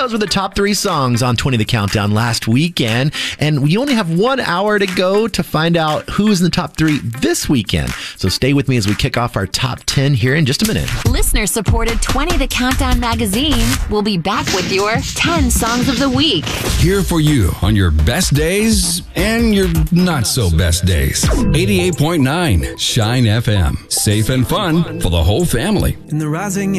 those were the top 3 songs on 20 The Countdown last weekend. And we only have 1 hour to go to find out who's in the top 3 this weekend. So stay with me as we kick off our top 10 here in just a minute. Listener-supported 20 The Countdown magazine will be back with your 10 songs of the week. Here for you on your best days and your not-so-best days. 88.9 Shine FM. Safe and fun for the whole family. In the rising